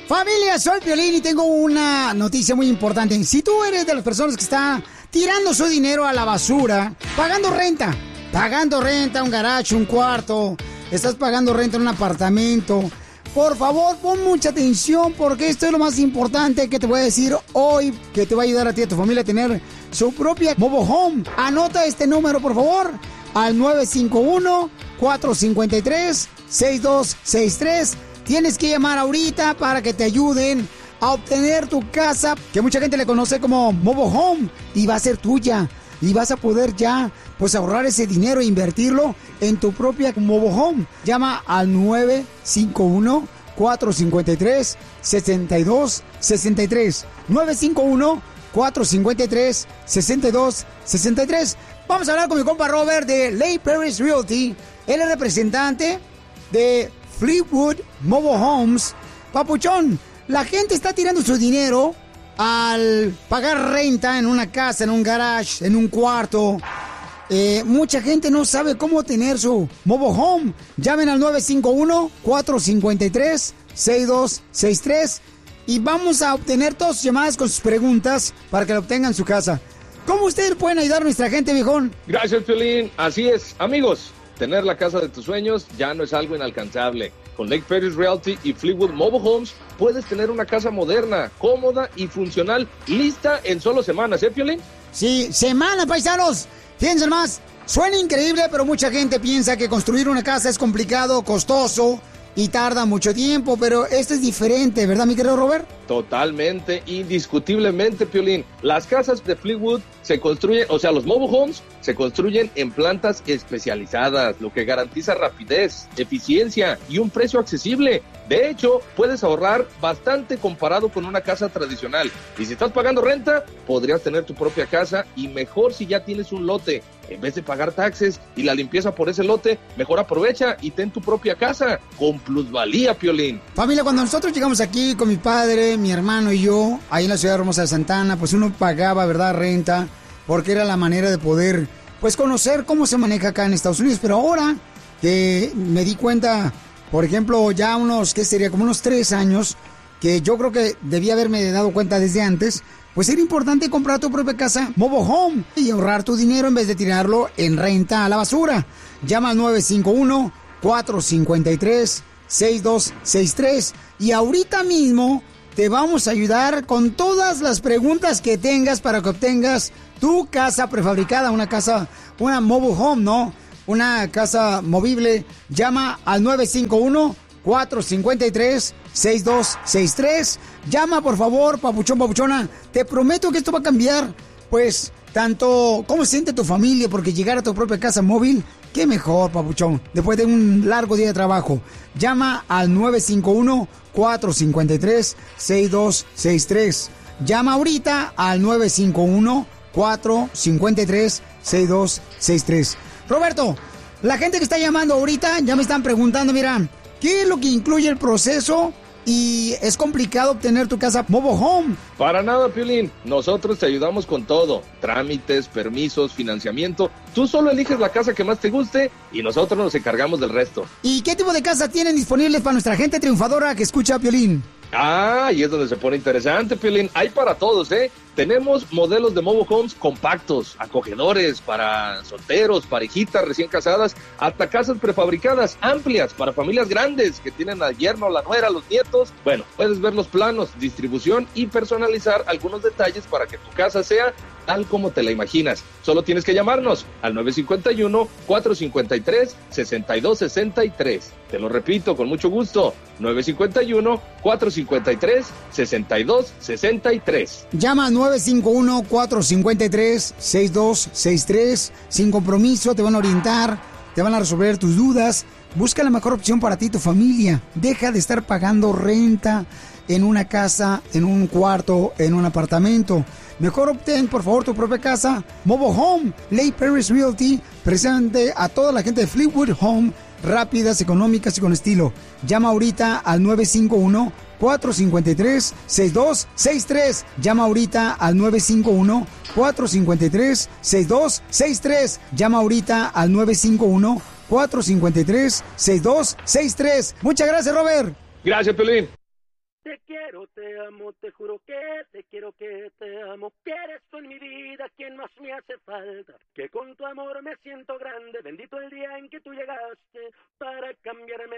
Familia, soy Piolín y tengo una noticia muy importante. Si tú eres de las personas que está tirando su dinero a la basura, pagando renta, un garage, un cuarto, estás pagando renta en un apartamento, por favor, pon mucha atención porque esto es lo más importante que te voy a decir hoy, que te va a ayudar a ti y a tu familia a tener su propia mobile home. Anota este número, por favor, al 951-453-6263. Tienes que llamar ahorita para que te ayuden a obtener tu casa, que mucha gente le conoce como mobile home, y va a ser tuya. Y vas a poder ya, pues, ahorrar ese dinero e invertirlo en tu propia mobile home. Llama al 951-453-6263. 951-453-6263. Vamos a hablar con mi compa Robert de Lake Paris Realty. Él es representante de Fleetwood Mobile Homes. Papuchón, la gente está tirando su dinero al pagar renta en una casa, en un garage, en un cuarto. Mucha gente no sabe cómo tener su mobile home. Llamen al 951-453-6263 y vamos a obtener todas sus llamadas con sus preguntas para que lo obtengan en su casa. ¿Cómo ustedes pueden ayudar a nuestra gente, viejón? Gracias, Piolín. Así es, amigos. Tener la casa de tus sueños ya no es algo inalcanzable. Con Lake Paris Realty y Fleetwood Mobile Homes puedes tener una casa moderna, cómoda y funcional, lista en solo semanas, ¿eh, Piolín? Sí, semanas, paisanos. Fíjense más, suena increíble, pero mucha gente piensa que construir una casa es complicado, costoso y tarda mucho tiempo, pero esto es diferente, ¿verdad, mi querido Robert? Totalmente, indiscutiblemente, Piolín. Las casas de Fleetwood se construyen, o sea, los mobile homes se construyen en plantas especializadas, lo que garantiza rapidez, eficiencia y un precio accesible. De hecho, puedes ahorrar bastante comparado con una casa tradicional. Y si estás pagando renta, podrías tener tu propia casa, y mejor si ya tienes un lote. En vez de pagar taxes y la limpieza por ese lote, mejor aprovecha y ten tu propia casa con plusvalía, Piolín. Familia, cuando nosotros llegamos aquí con mi padre, mi hermano y yo, ahí en la ciudad hermosa de Santa Ana, pues uno pagaba, ¿verdad?, renta, porque era la manera de poder, pues, conocer cómo se maneja acá en Estados Unidos. Pero ahora que me di cuenta, por ejemplo, ya unos, ¿qué sería? Como unos 3 años, que yo creo que debía haberme dado cuenta desde antes, pues era importante comprar tu propia casa mobile home y ahorrar tu dinero en vez de tirarlo en renta a la basura. Llama al 951-453-6263 y ahorita mismo te vamos a ayudar con todas las preguntas que tengas para que obtengas tu casa prefabricada, una casa, una mobile home, ¿no? Una casa movible. Llama al 951-453-6263. Llama, por favor, papuchón, papuchona. Te prometo que esto va a cambiar, pues, tanto cómo se siente tu familia, porque llegar a tu propia casa móvil, qué mejor, papuchón, después de un largo día de trabajo. Llama al 951-453-6263. Llama ahorita al 951-453-6263. Roberto, la gente que está llamando ahorita ya me están preguntando, mira, ¿qué es lo que incluye el proceso? Y es complicado obtener tu casa mobile home. Para nada, Piolín. Nosotros te ayudamos con todo. Trámites, permisos, financiamiento. Tú solo eliges la casa que más te guste y nosotros nos encargamos del resto. ¿Y qué tipo de casa tienen disponibles para nuestra gente triunfadora que escucha a Piolín? Ah, y es donde se pone interesante, Piolín. Hay para todos, ¿eh? Tenemos modelos de mobile homes compactos, acogedores, para solteros, parejitas recién casadas, hasta casas prefabricadas, amplias, para familias grandes que tienen al yerno, la nuera, los nietos. Bueno, puedes ver los planos, distribución y personalizar algunos detalles para que tu casa sea tal como te la imaginas. Solo tienes que llamarnos al 951-453-6263. Te lo repito con mucho gusto, 951-453-6263. Llama al 951-453-6263. Sin compromiso, te van a orientar, te van a resolver tus dudas. Busca la mejor opción para ti y tu familia. Deja de estar pagando renta en una casa, en un cuarto, en un apartamento. Mejor obtén, por favor, tu propia casa mobile home. Lake Paris Realty presente a toda la gente de Fleetwood Home, rápidas, económicas y con estilo. Llama ahorita al 951-453-6263. Llama ahorita al 951-453-6263. Llama ahorita al 951-453-6263. Muchas gracias, Robert. Gracias, Piolín. Te quiero, te amo, te juro que te quiero, que te amo, que eres tú en mi vida quien más me hace falta, que con tu amor me siento grande, bendito el día en que tú llegaste para cambiarme